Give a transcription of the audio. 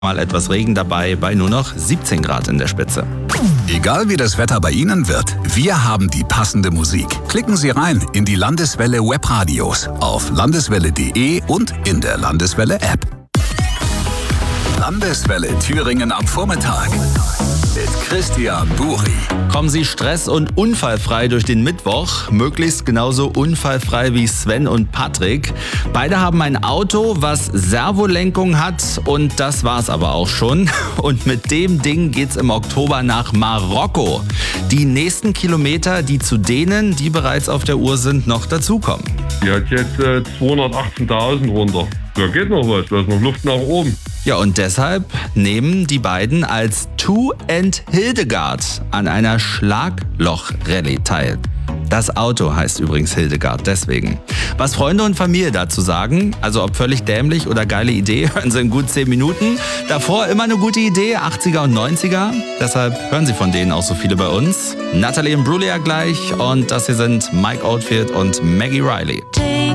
Mal etwas Regen dabei bei nur noch 17 Grad in der Spitze. Egal wie das Wetter bei Ihnen wird, wir haben die passende Musik. Klicken Sie rein in die Landeswelle Webradios auf landeswelle.de und in der Landeswelle App. Landeswelle Thüringen am Vormittag mit Christian Buri. Kommen Sie stress- und unfallfrei durch den Mittwoch, möglichst genauso unfallfrei wie Sven und Patrick. Beide haben ein Auto, was Servolenkung hat und das war's aber auch schon. Und mit dem Ding geht's im Oktober nach Marokko. Die nächsten Kilometer, die zu denen, die bereits auf der Uhr sind, noch dazukommen. Die hat jetzt 218.000 runter. Da geht noch was, da ist noch Luft nach oben. Ja, und deshalb nehmen die beiden als Two and Hildegard an einer Schlagloch-Rallye teil. Das Auto heißt übrigens Hildegard, deswegen. Was Freunde und Familie dazu sagen, also ob völlig dämlich oder geile Idee, hören Sie in gut 10 Minuten. Davor immer eine gute Idee, 80er und 90er. Deshalb hören Sie von denen auch so viele bei uns. Natalie Imbruglia gleich und das hier sind Mike Oldfield und Maggie Riley.